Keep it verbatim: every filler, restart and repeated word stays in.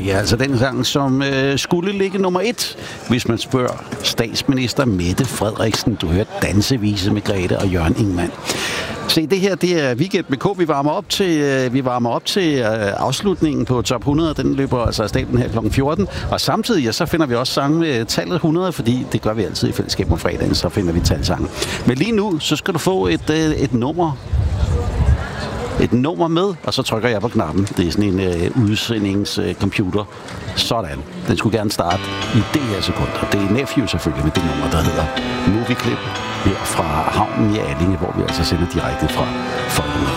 Det er altså den sang, som øh, skulle ligge nummer et, hvis man spørger statsminister Mette Frederiksen. Du hørte Dansevise med Grete og Jørgen Ingmann. Se, det her, det er Weekend med K. Vi varmer op til, øh, vi varmer op til øh, afslutningen på top hundrede. Den løber altså af stablen her klokken fjorten. Og samtidig, ja, så finder vi også sange med tallet hundrede, fordi det gør vi altid i fællesskab om fredagen, så finder vi talsange. Men lige nu, så skal du få et, øh, et nummer. Et nummer med, og så trykker jeg på knappen. Det er sådan en øh, udsendingscomputer. Øh, Sådan. Den skulle gerne starte i det her sekund. Og det er Nephew selvfølgelig med det nummer, der hedder Movie Clip her fra havnen i Allinge, hvor vi altså sender direkte fra Folkemødet.